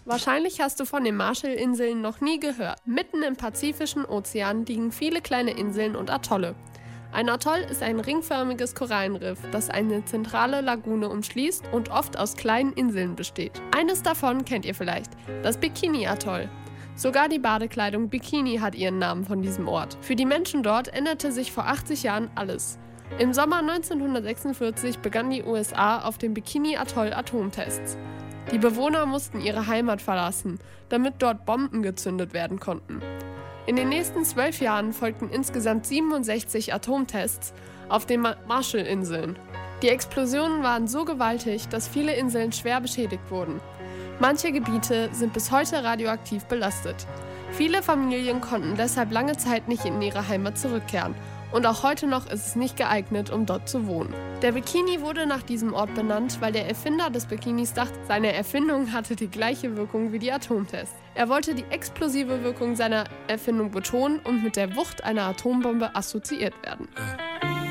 Wahrscheinlich hast du von den Marshallinseln noch nie gehört. Mitten im Pazifischen Ozean liegen viele kleine Inseln und Atolle. Ein Atoll ist ein ringförmiges Korallenriff, das eine zentrale Lagune umschließt und oft aus kleinen Inseln besteht. Eines davon kennt ihr vielleicht, das Bikini-Atoll. Sogar die Badekleidung Bikini hat ihren Namen von diesem Ort. Für die Menschen dort änderte sich vor 80 Jahren alles. Im Sommer 1946 begannen die USA auf dem Bikini-Atoll Atomtests. Die Bewohner mussten ihre Heimat verlassen, damit dort Bomben gezündet werden konnten. In den nächsten 12 Jahren folgten insgesamt 67 Atomtests auf den Marshallinseln. Die Explosionen waren so gewaltig, dass viele Inseln schwer beschädigt wurden. Manche Gebiete sind bis heute radioaktiv belastet. Viele Familien konnten deshalb lange Zeit nicht in ihre Heimat zurückkehren. Und auch heute noch ist es nicht geeignet, um dort zu wohnen. Der Bikini wurde nach diesem Ort benannt, weil der Erfinder des Bikinis dachte, seine Erfindung hatte die gleiche Wirkung wie die Atomtests. Er wollte die explosive Wirkung seiner Erfindung betonen und mit der Wucht einer Atombombe assoziiert werden.